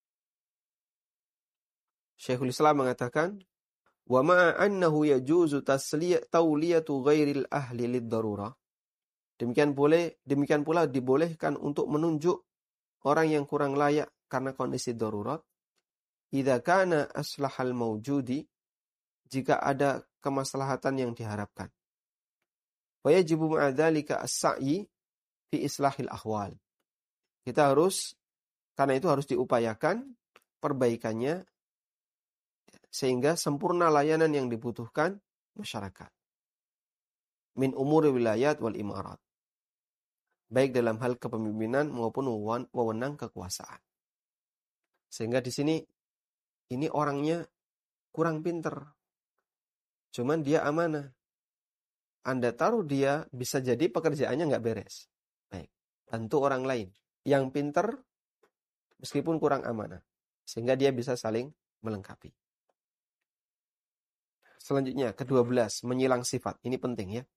[SPEAKER 1] Syekhul Islam mengatakan, "Wa ma'a annahu yajuzu tawliyatu ghairil ahli lid-darurah." Demikian pula dibolehkan untuk menunjuk orang yang kurang layak karena kondisi darurat. Idza kana aslahal mawjudi, jika ada kemaslahatan yang diharapkan. Wa yajibu ma'a dzalika as-sa'yi fi islahil ahwal. Karena itu harus diupayakan perbaikannya sehingga sempurna layanan yang dibutuhkan masyarakat. Min umuri wilayat wal imarat. Baik dalam hal kepemimpinan maupun wewenang kekuasaan. Sehingga di sini ini orangnya kurang pinter. Cuman dia amanah. Anda taruh dia, bisa jadi pekerjaannya nggak beres. Baik, bantu orang lain. Yang pinter, meskipun kurang amanah. Sehingga dia bisa saling melengkapi. Selanjutnya, ke-12, menyilang sifat. Ini penting ya.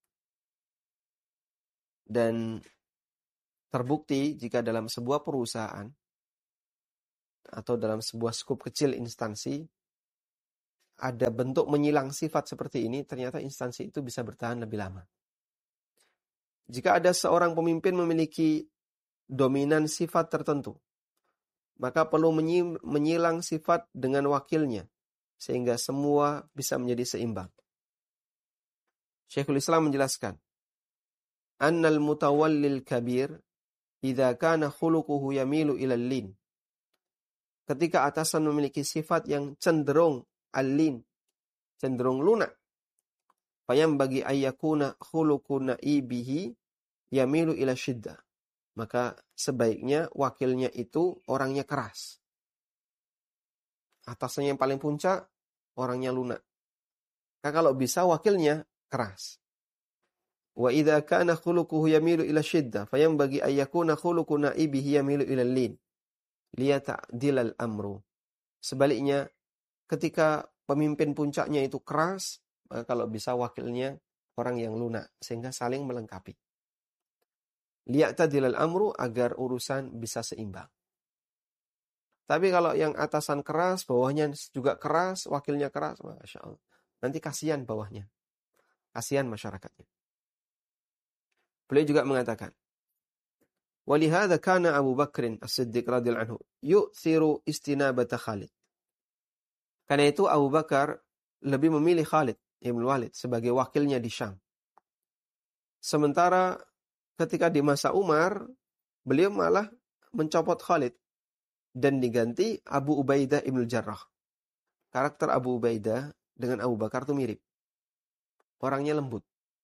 [SPEAKER 1] Dan terbukti jika dalam sebuah perusahaan atau dalam sebuah skup kecil instansi, ada bentuk menyilang sifat seperti ini, ternyata instansi itu bisa bertahan lebih lama. Jika ada seorang pemimpin memiliki dominan sifat tertentu, maka perlu menyilang sifat dengan wakilnya, sehingga semua bisa menjadi seimbang. Syekhul Islam menjelaskan, Annal mutawallil kabir, idza kana khuluquhu yamilu ilal lin. Ketika atasan memiliki sifat yang cenderung al-lin, cenderung lunak, fayam bagi ayyakuna khuluqu na'ibihi yamilu ila syiddah. Maka sebaiknya wakilnya itu orangnya keras. Atasnya yang paling puncak, orangnya lunak. Maka kalau bisa wakilnya keras. Wa idza kana khuluquhu yamilu ila syiddah, fayam bagi ayyakuna khuluqu na'ibihi yamilu ila lin. Liyata'dilal amru. Sebaliknya, ketika pemimpin puncaknya itu keras, maka kalau bisa wakilnya orang yang lunak, sehingga saling melengkapi. Liya'tadilal amru, agar urusan bisa seimbang. Tapi kalau yang atasan keras, bawahnya juga keras, wakilnya keras, Masya Allah. Nanti kasihan bawahnya. Kasihan masyarakatnya. Beliau juga mengatakan, Walihada kana Abu Bakrin as-Siddiq radhiyallahu anhu yu'thiru istinabata Khalid. Karena itu Abu Bakar lebih memilih Khalid ibn Walid sebagai wakilnya di Syam. Sementara ketika di masa Umar, beliau malah mencopot Khalid dan diganti Abu Ubaidah ibn Jarrah. Karakter Abu Ubaidah dengan Abu Bakar itu mirip. Orangnya lembut.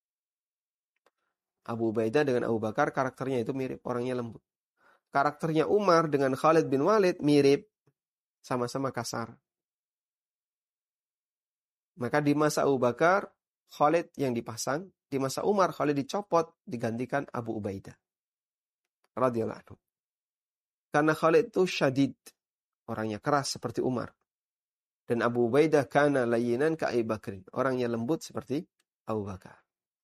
[SPEAKER 1] Abu Ubaidah dengan Abu Bakar karakternya itu mirip, orangnya lembut. Karakternya Umar dengan Khalid bin Walid mirip, sama-sama kasar. Maka di masa Abu Bakar, Khalid yang dipasang, di masa Umar, Khalid dicopot, digantikan Abu Ubaidah radhiyallahu anhu. Karena Khalid itu syadid, orangnya keras seperti Umar. Dan Abu Ubaidah kana layyinan ka Abi Bakrin, orangnya lembut seperti Abu Bakar.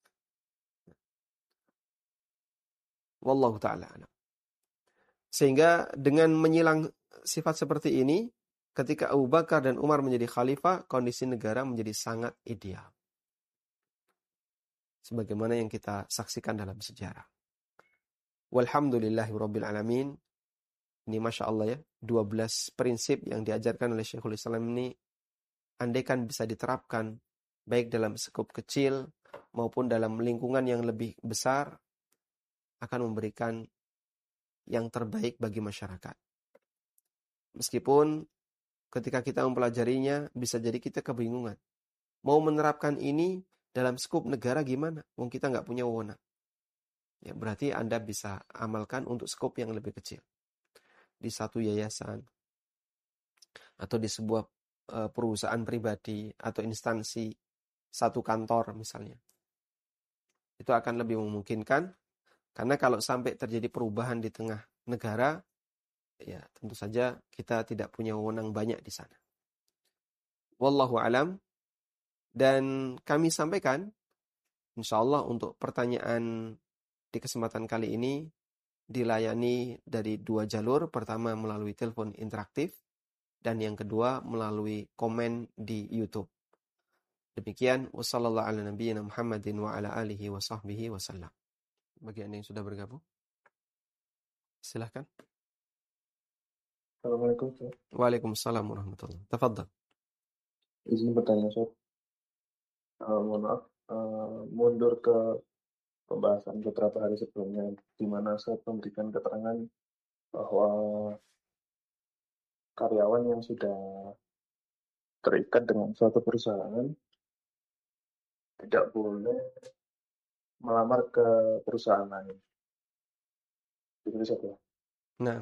[SPEAKER 1] Wallahu ta'ala alam. Sehingga dengan menyilang sifat seperti ini, ketika Abu Bakar dan Umar menjadi khalifah, kondisi negara menjadi sangat ideal. Sebagaimana yang kita saksikan dalam sejarah. Walhamdulillahirabbil alamin. Ini Masya Allah ya, 12 prinsip yang diajarkan oleh Syekhul Islam ini, andaikan bisa diterapkan, baik dalam skop kecil, maupun dalam lingkungan yang lebih besar, akan memberikan yang terbaik bagi masyarakat. Meskipun ketika kita mempelajarinya, bisa jadi kita kebingungan. Mau menerapkan ini dalam skop negara gimana? Wong kita nggak punya wewenang. Ya, berarti Anda bisa amalkan untuk skop yang lebih kecil. Di satu yayasan, atau di sebuah perusahaan pribadi, atau instansi, satu kantor misalnya. Itu akan lebih memungkinkan, karena kalau sampai terjadi perubahan di tengah negara, ya tentu saja kita tidak punya wewenang banyak di sana. Wallahu alam. Dan kami sampaikan, insya Allah untuk pertanyaan di kesempatan kali ini, dilayani dari 2 jalur. Pertama melalui telepon interaktif, dan yang kedua melalui komen di YouTube. Demikian, wassallallahu ala nabiyyina Muhammadin wa ala alihi wa sahbihi wasallam. Bagi Anda yang sudah bergabung, silahkan.
[SPEAKER 2] Assalamualaikum, Ustaz.
[SPEAKER 1] Waalaikumsalam warahmatullahi wabarakatuh. Tafadhal.
[SPEAKER 2] Izin bertanya, Ustaz. Mohon maaf, mundur ke pembahasan beberapa hari sebelumnya, di mana Ustaz memberikan keterangan bahwa karyawan yang sudah terikat dengan suatu perusahaan tidak boleh melamar ke perusahaan lain. Itu Ustaz ya.
[SPEAKER 1] Nah,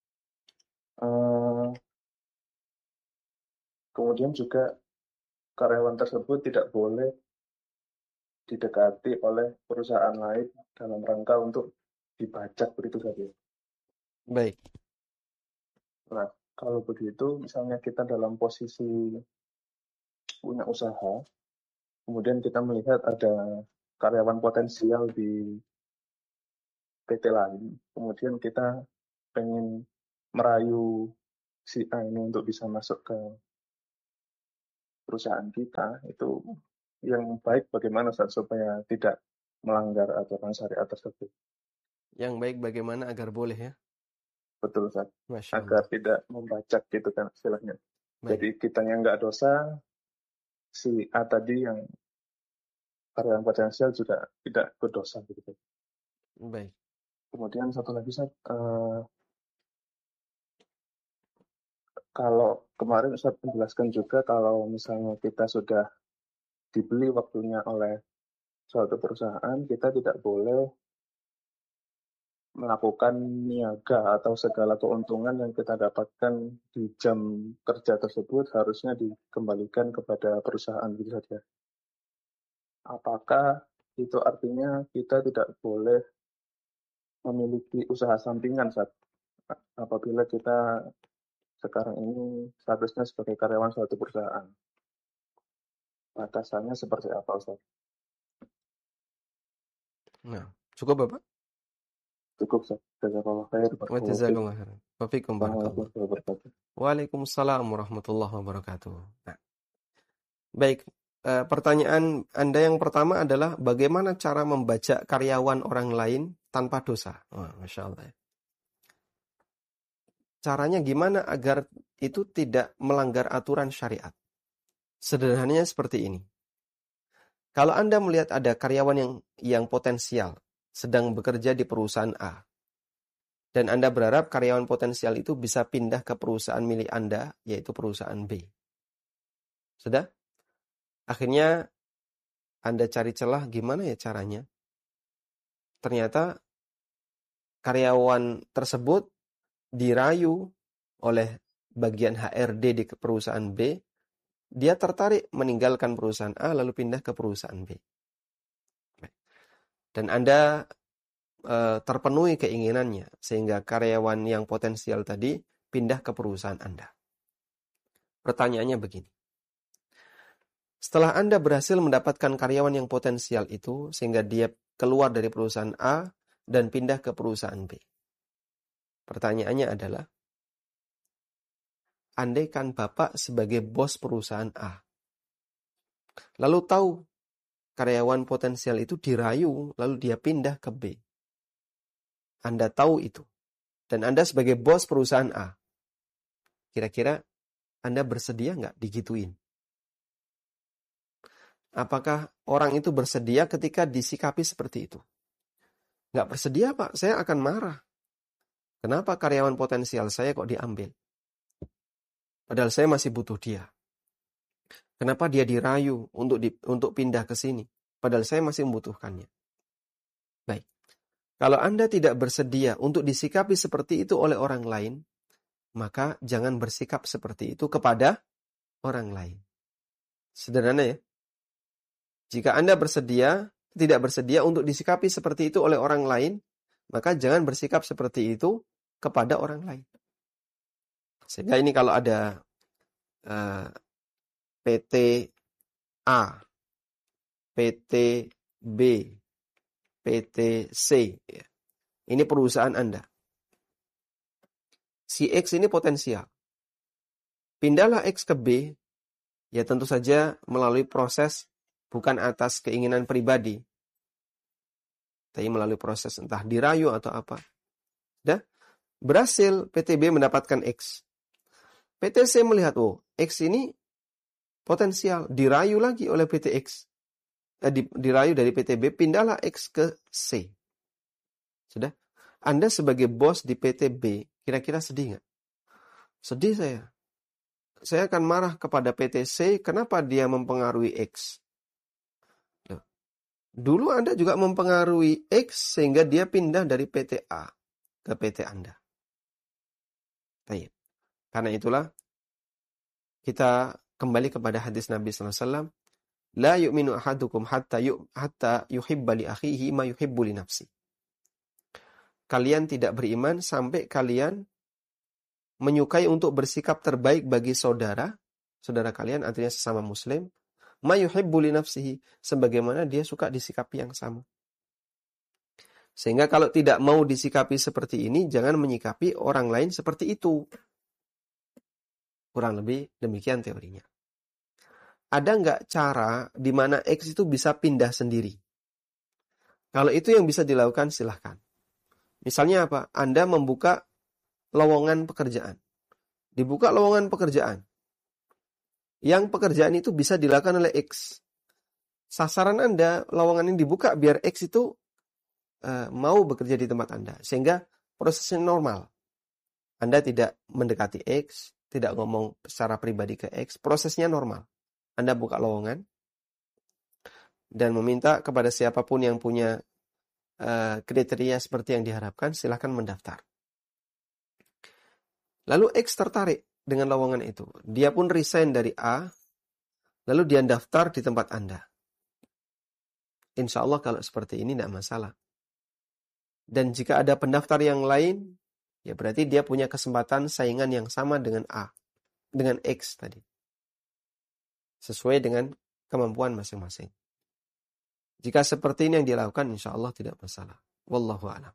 [SPEAKER 2] Eh, Kemudian juga karyawan tersebut tidak boleh didekati oleh perusahaan lain dalam rangka untuk dibajak, begitu saja.
[SPEAKER 1] baik.
[SPEAKER 2] Nah, kalau begitu, misalnya kita dalam posisi punya usaha, kemudian kita melihat ada karyawan potensial di PT lain, kemudian kita pengen merayu si A ini untuk bisa masuk ke perusahaan kita, itu yang baik bagaimana Ustaz supaya tidak melanggar aturan syariat tersebut?
[SPEAKER 1] Yang baik bagaimana agar boleh ya?
[SPEAKER 2] Betul Ustaz.
[SPEAKER 1] Masya Allah.
[SPEAKER 2] Agar tidak membacak gitu kan istilahnya.
[SPEAKER 1] Baik,
[SPEAKER 2] Jadi kitanya nggak dosa, si A tadi yang karyawan potensial juga tidak berdosa gitu.
[SPEAKER 1] baik.
[SPEAKER 2] Kemudian satu lagi Ustaz, kalau kemarin Ustaz menjelaskan juga kalau misalnya kita sudah dibeli waktunya oleh suatu perusahaan, kita tidak boleh melakukan niaga atau segala keuntungan yang kita dapatkan di jam kerja tersebut harusnya dikembalikan kepada perusahaan gitu saja. Apakah itu artinya kita tidak boleh memiliki usaha sampingan saat apabila kita sekarang ini statusnya sebagai karyawan suatu perusahaan? Batasannya seperti apa, Ustaz?
[SPEAKER 1] Nah, cukup Bapak?
[SPEAKER 2] Cukup, Ustaz. Jazakallah khair.
[SPEAKER 1] Wa
[SPEAKER 2] Barakallahu fiik.
[SPEAKER 1] jazakumullah khairan. Wa fiikum
[SPEAKER 2] Assalamualaikum
[SPEAKER 1] barakallah.
[SPEAKER 2] warahmatullahi wabarakatuh.
[SPEAKER 1] Waalaikumsalam warahmatullahi wabarakatuh. Nah, baik. Pertanyaan Anda yang pertama adalah bagaimana cara membaca karyawan orang lain tanpa dosa? Wah, Masya Allah ya. Caranya gimana agar itu tidak melanggar aturan syariat? Sederhananya seperti ini. Kalau Anda melihat ada karyawan yang potensial sedang bekerja di perusahaan A, dan Anda berharap karyawan potensial itu bisa pindah ke perusahaan milik Anda, yaitu perusahaan B. Sudah? Akhirnya Anda cari celah gimana ya caranya? Ternyata karyawan tersebut dirayu oleh bagian HRD di perusahaan B, dia tertarik meninggalkan perusahaan A lalu pindah ke perusahaan B. Dan Anda terpenuhi keinginannya sehingga karyawan yang potensial tadi pindah ke perusahaan Anda. Pertanyaannya begini. Setelah Anda berhasil mendapatkan karyawan yang potensial itu sehingga dia keluar dari perusahaan A dan pindah ke perusahaan B. Pertanyaannya adalah, andaikan Bapak sebagai bos perusahaan A, lalu tahu karyawan potensial itu dirayu, lalu dia pindah ke B. Anda tahu itu. Dan Anda sebagai bos perusahaan A, kira-kira Anda bersedia nggak digituin? Apakah orang itu bersedia ketika disikapi seperti itu? Nggak bersedia, Pak. Saya akan marah. Kenapa karyawan potensial saya kok diambil? Padahal saya masih butuh dia. Kenapa dia dirayu untuk pindah ke sini? Padahal saya masih membutuhkannya. Baik. Kalau Anda tidak bersedia untuk disikapi seperti itu oleh orang lain, maka jangan bersikap seperti itu kepada orang lain. Sederhana ya. Jika Anda tidak bersedia untuk disikapi seperti itu oleh orang lain, maka jangan bersikap seperti itu kepada orang lain. Sehingga ini kalau ada PT A, PT B, PT C, ya. Ini perusahaan Anda. Si X ini potensial. Pindahlah X ke B, ya tentu saja melalui proses bukan atas keinginan pribadi, tapi melalui proses entah dirayu atau apa. Dah berhasil PTB mendapatkan X. PTC melihat, oh X ini potensial, dirayu lagi oleh PTX. Dirayu dari PTB, pindahlah X ke C. Sudah? Anda sebagai bos di PTB, kira-kira sedih nggak? Sedih saya. Saya akan marah kepada PTC, kenapa dia mempengaruhi X? Dulu Anda juga mempengaruhi X sehingga dia pindah dari PT A ke PT Anda. Baik. Karena itulah kita kembali kepada hadis Nabi SAW. La yu'minu ahadukum hatta yuhibba li akhihi ma yuhibbu li nafsi. Kalian tidak beriman sampai kalian menyukai untuk bersikap terbaik bagi saudara kalian, artinya sesama muslim, ma yuhibbu li nafsihi, sebagaimana dia suka disikapi yang sama. Sehingga kalau tidak mau disikapi seperti ini, jangan menyikapi orang lain seperti itu. Kurang lebih demikian teorinya. ada nggak cara di mana X itu bisa pindah sendiri? Kalau itu yang bisa dilakukan, silahkan. Misalnya apa? Anda membuka lowongan pekerjaan. Dibuka lowongan pekerjaan. Yang pekerjaan itu bisa dilakukan oleh X. Sasaran Anda, lowongan yang dibuka biar X itu mau bekerja di tempat Anda. Sehingga prosesnya normal. Anda tidak mendekati X, tidak ngomong secara pribadi ke X, prosesnya normal. Anda buka lowongan dan meminta kepada siapapun yang punya kriteria seperti yang diharapkan, silahkan mendaftar. Lalu X tertarik dengan lowongan itu. Dia pun resign dari A, lalu dia daftar di tempat Anda. Insya Allah kalau seperti ini tidak masalah. Dan jika ada pendaftar yang lain, ya berarti dia punya kesempatan saingan yang sama dengan A, dengan X tadi. Sesuai dengan kemampuan masing-masing. Jika seperti ini yang dilakukan, insya Allah tidak masalah. Wallahu a'lam.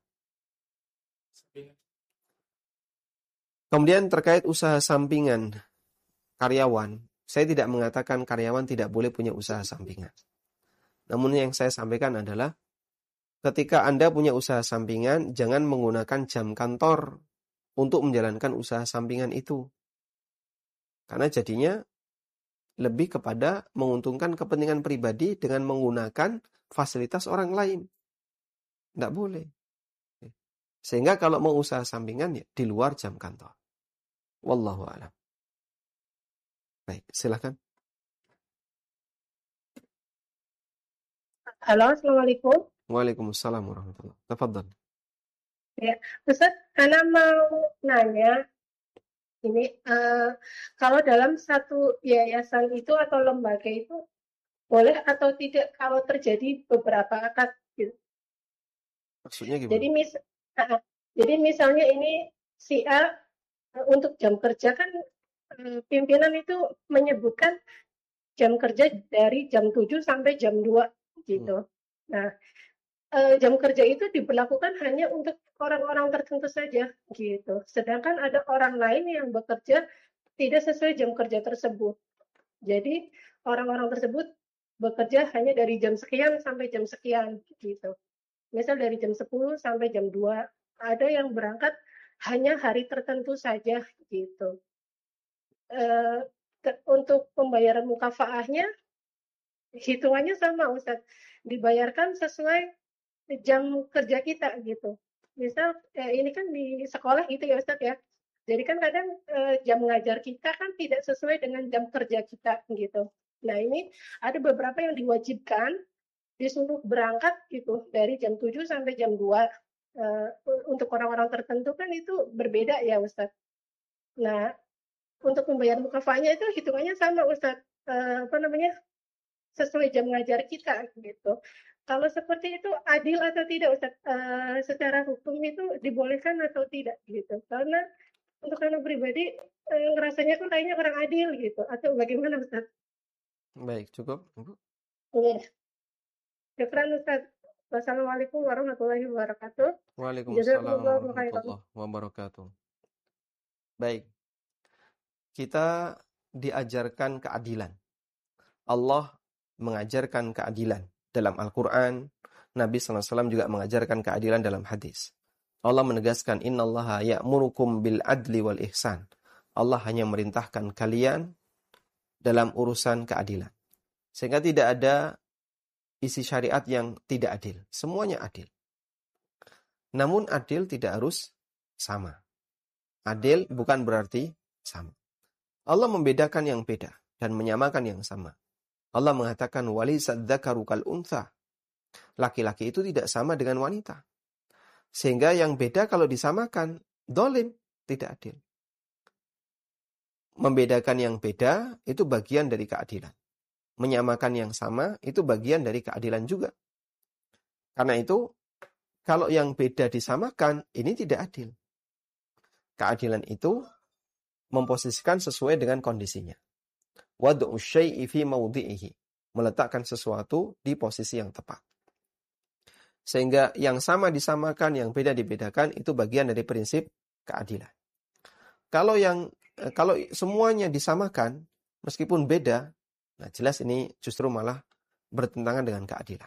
[SPEAKER 1] Kemudian terkait usaha sampingan karyawan, saya tidak mengatakan karyawan tidak boleh punya usaha sampingan. Namun yang saya sampaikan adalah, ketika Anda punya usaha sampingan, jangan menggunakan jam kantor untuk menjalankan usaha sampingan itu. Karena jadinya lebih kepada menguntungkan kepentingan pribadi dengan menggunakan fasilitas orang lain. Tidak boleh. Sehingga kalau mau usaha sampingan, ya di luar jam kantor. Wallahu a'lam. Baik, silakan.
[SPEAKER 3] Halo, Assalamualaikum.
[SPEAKER 1] Waalaikumsalam warahmatullahi wabarakatuh. Tafadhal.
[SPEAKER 3] Ya, Ustaz, Ana mau nanya, ini kalau dalam satu yayasan itu atau lembaga itu boleh atau tidak kalau terjadi beberapa akad gitu.
[SPEAKER 1] Maksudnya
[SPEAKER 3] Jadi
[SPEAKER 1] gimana?
[SPEAKER 3] jadi misalnya ini si A untuk jam kerja kan pimpinan itu menyebutkan jam kerja dari jam 7 sampai jam 2 gitu. Nah, jam kerja itu diberlakukan hanya untuk orang-orang tertentu saja gitu. Sedangkan ada orang lain yang bekerja tidak sesuai jam kerja tersebut. Jadi orang-orang tersebut bekerja hanya dari jam sekian sampai jam sekian gitu. Misal dari jam 10 sampai jam 2. Ada yang berangkat hanya hari tertentu saja gitu. Untuk pembayaran mukafaahnya hitungannya sama Ustaz. Dibayarkan sesuai jam kerja kita gitu. Misal ini kan di sekolah gitu ya Ustaz ya. Jadi kan kadang jam ngajar kita kan tidak sesuai dengan jam kerja kita gitu. Nah ini ada beberapa yang diwajibkan disuruh berangkat gitu dari jam 7 sampai jam 2. Untuk orang-orang tertentu kan itu berbeda ya Ustaz. Nah untuk membayar mukafahnya itu hitungannya sama Ustaz. Sesuai jam ngajar kita gitu. Kalau seperti itu adil atau tidak Ustaz? Secara hukum itu dibolehkan atau tidak gitu? Karena untuk anak pribadi ngerasanya tuh kayaknya kurang adil gitu. Atau bagaimana Ustaz?
[SPEAKER 1] Baik, cukup.
[SPEAKER 3] Iya. Syukran Ustaz. Wassalamualaikum warahmatullahi wabarakatuh.
[SPEAKER 1] Waalaikumsalam warahmatullahi wabarakatuh. Baik. Kita diajarkan keadilan. Allah mengajarkan keadilan dalam Al-Quran. Nabi SAW juga mengajarkan keadilan dalam hadis. Allah menegaskan, innallaha ya'murukum bil adli wal ihsan. Allah hanya merintahkan kalian dalam urusan keadilan. Sehingga tidak ada isi syariat yang tidak adil. Semuanya adil. Namun adil tidak harus sama. Adil bukan berarti sama. Allah membedakan yang beda dan menyamakan yang sama. Allah mengatakan walisad dzakaru kal untha. Laki-laki itu tidak sama dengan wanita. Sehingga yang beda kalau disamakan dolim, tidak adil. Membedakan yang beda itu bagian dari keadilan. Menyamakan yang sama itu bagian dari keadilan juga. Karena itu kalau yang beda disamakan ini tidak adil. Keadilan itu memposisikan sesuai dengan kondisinya. Wad'u syai'i fi mawdi'ihi. Meletakkan sesuatu di posisi yang tepat. Sehingga yang sama disamakan, yang beda dibedakan, itu bagian dari prinsip keadilan. Kalau semuanya disamakan, meskipun beda, Nah, jelas ini justru malah bertentangan dengan keadilan.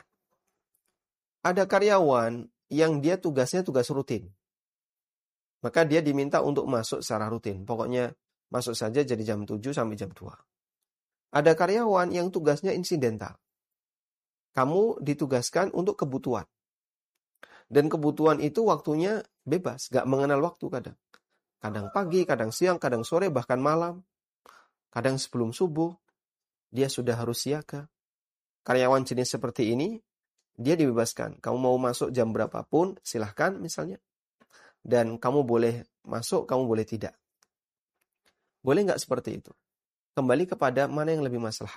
[SPEAKER 1] Ada karyawan yang dia tugasnya tugas rutin. Maka dia diminta untuk masuk secara rutin. Pokoknya masuk saja jadi jam 7 sampai jam 2. Ada karyawan yang tugasnya insidental. Kamu ditugaskan untuk kebutuhan. Dan kebutuhan itu waktunya bebas, gak mengenal waktu kadang. Kadang pagi, kadang siang, kadang sore, bahkan malam. Kadang sebelum subuh, dia sudah harus siaga. Karyawan jenis seperti ini, dia dibebaskan. Kamu mau masuk jam berapapun, silahkan misalnya. Dan kamu boleh masuk, kamu boleh tidak. Boleh nggak seperti itu? Kembali kepada mana yang lebih maslahat.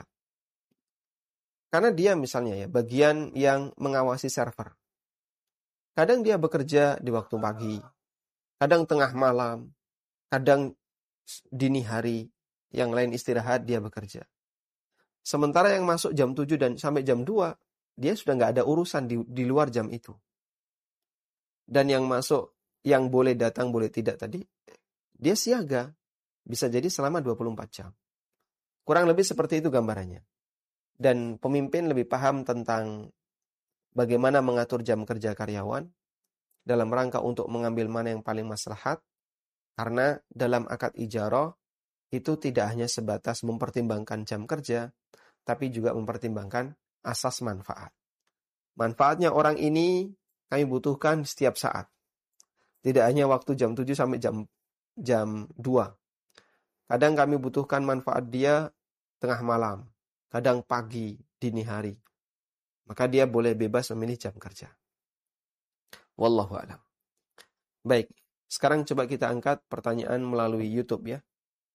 [SPEAKER 1] Karena dia misalnya ya, bagian yang mengawasi server. Kadang dia bekerja di waktu pagi, kadang tengah malam, kadang dini hari, yang lain istirahat, dia bekerja. Sementara yang masuk jam 7 dan sampai jam 2, dia sudah nggak ada urusan di luar jam itu. Dan yang masuk, yang boleh datang, boleh tidak tadi, dia siaga. Bisa jadi selama 24 jam. Kurang lebih seperti itu gambarannya. Dan pemimpin lebih paham tentang bagaimana mengatur jam kerja karyawan dalam rangka untuk mengambil mana yang paling maslahat. Karena dalam akad ijarah itu tidak hanya sebatas mempertimbangkan jam kerja, tapi juga mempertimbangkan asas manfaat. Manfaatnya orang ini kami butuhkan setiap saat. Tidak hanya waktu jam 7 sampai jam 2. Kadang kami butuhkan manfaat dia tengah malam, kadang pagi, dini hari. Maka dia boleh bebas memilih jam kerja. Wallahu a'lam. Baik, sekarang coba kita angkat pertanyaan melalui YouTube ya.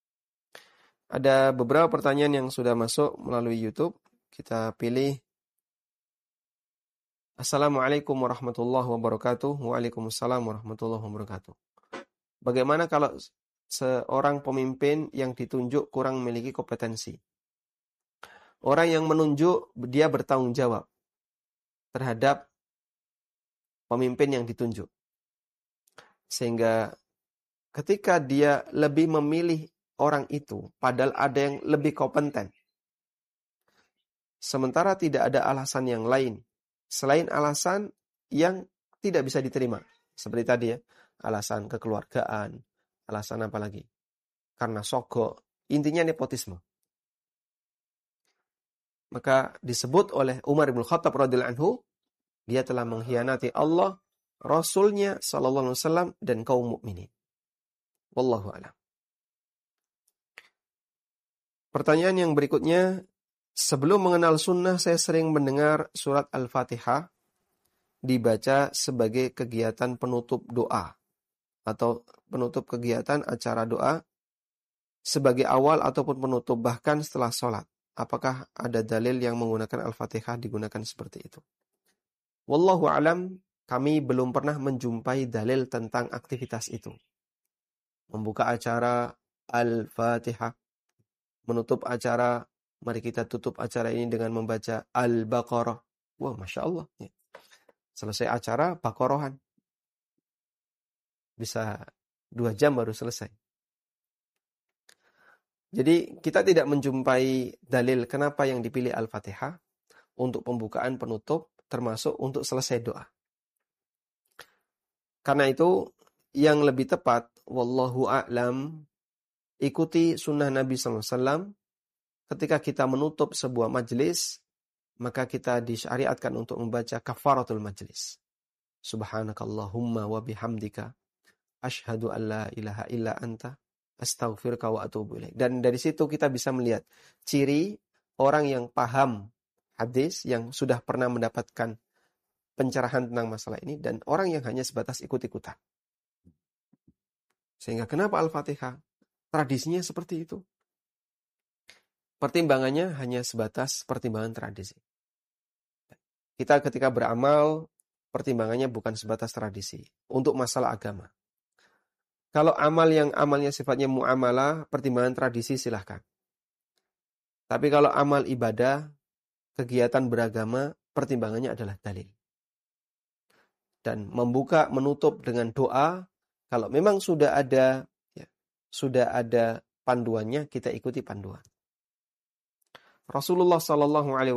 [SPEAKER 1] Ada beberapa pertanyaan yang sudah masuk melalui YouTube. Kita pilih. Assalamualaikum warahmatullahi wabarakatuh. Waalaikumsalam warahmatullahi wabarakatuh. Bagaimana kalau seorang pemimpin yang ditunjuk kurang memiliki kompetensi? Orang yang menunjuk, dia bertanggung jawab terhadap pemimpin yang ditunjuk. Sehingga ketika dia lebih memilih orang itu, padahal ada yang lebih kompeten. Sementara tidak ada alasan yang lain, selain alasan yang tidak bisa diterima. Seperti tadi ya, alasan kekeluargaan, alasan apa lagi? Karena sogok, intinya nepotisme. Maka disebut oleh Umar bin Khattab radhiyallahu anhu, dia telah mengkhianati Allah, Rasulnya sallallahu alaihi wasallam dan kaum mukminin. Wallahu a'lam. Pertanyaan yang berikutnya, sebelum mengenal sunnah saya sering mendengar surat Al-Fatihah dibaca sebagai kegiatan penutup doa atau penutup kegiatan acara doa sebagai awal ataupun penutup bahkan setelah sholat. Apakah ada dalil yang menggunakan Al-Fatihah digunakan seperti itu? Wallahu a'lam, kami belum pernah menjumpai dalil tentang aktivitas itu. Membuka acara Al-Fatihah, menutup acara, mari kita tutup acara ini dengan membaca Al-Baqarah. Wah, Masya Allah. Ya. Selesai acara, Baqarahan. Bisa 2 jam baru selesai. Jadi kita tidak menjumpai dalil kenapa yang dipilih Al-Fatihah untuk pembukaan penutup termasuk untuk selesai doa. Karena itu yang lebih tepat, wallahu a'lam, ikuti sunnah Nabi SAW. Ketika kita menutup sebuah majelis, maka kita disyariatkan untuk membaca kafaratul majelis. Subhanakallahumma wa bihamdika asyhadu an la ilaha illa anta astaghfiruka wa atubu ilaik. Dan dari situ kita bisa melihat ciri orang yang paham hadis, yang sudah pernah mendapatkan pencerahan tentang masalah ini, dan orang yang hanya sebatas ikut-ikutan. Sehingga kenapa Al-Fatihah? Tradisinya seperti itu. Pertimbangannya hanya sebatas pertimbangan tradisi. Kita ketika beramal, pertimbangannya bukan sebatas tradisi. Untuk masalah agama. Kalau amal yang amalnya sifatnya muamalah, pertimbangan tradisi silahkan. Tapi kalau amal ibadah, kegiatan beragama, pertimbangannya adalah dalil. Dan membuka, menutup dengan doa, kalau memang sudah ada panduannya, kita ikuti panduan. Rasulullah Shallallahu Alaihi